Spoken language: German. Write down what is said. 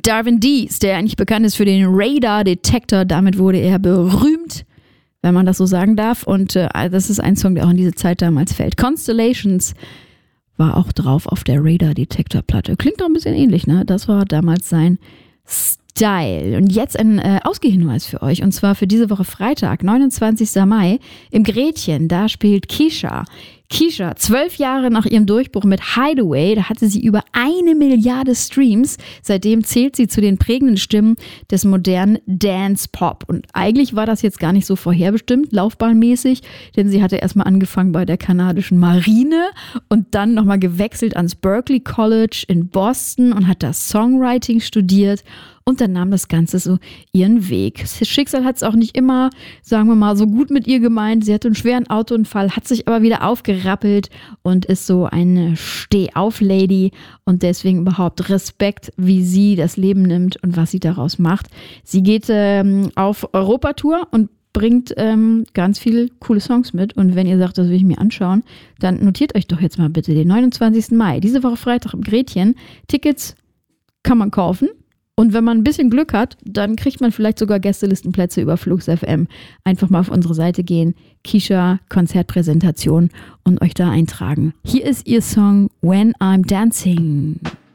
Darvin Dees, der eigentlich bekannt ist für den Radar-Detektor. Damit wurde er berühmt, wenn man das so sagen darf. Und das ist ein Song, der auch in diese Zeit damals fällt. Constellations war auch drauf auf der Radar-Detektor-Platte. Klingt auch ein bisschen ähnlich, ne? Das war damals sein Style. Und jetzt ein Ausgehhinweis für euch. Und zwar für diese Woche Freitag, 29. Mai. Im Gretchen, da spielt Kesha. Kesha, 12 Jahre nach ihrem Durchbruch mit Hideaway, da hatte sie über 1 Milliarde Streams. Seitdem zählt sie zu den prägenden Stimmen des modernen Dance-Pop. Und eigentlich war das jetzt gar nicht so vorherbestimmt, laufbahnmäßig, denn sie hatte erstmal angefangen bei der kanadischen Marine und dann nochmal gewechselt ans Berklee College in Boston und hat das Songwriting studiert. Und dann nahm das Ganze so ihren Weg. Das Schicksal hat es auch nicht immer, sagen wir mal, so gut mit ihr gemeint. Sie hatte einen schweren Autounfall, hat sich aber wieder aufgerappelt und ist so eine Steh-auf-Lady. Und deswegen überhaupt Respekt, wie sie das Leben nimmt und was sie daraus macht. Sie geht auf Europatour und bringt ganz viele coole Songs mit. Und wenn ihr sagt, das will ich mir anschauen, dann notiert euch doch jetzt mal bitte den 29. Mai. Diese Woche Freitag im Gretchen. Tickets kann man kaufen. Und wenn man ein bisschen Glück hat, dann kriegt man vielleicht sogar Gästelistenplätze über Flux FM. Einfach mal auf unsere Seite gehen, Kesha Konzertpräsentation und euch da eintragen. Hier ist ihr Song When I'm Dancing.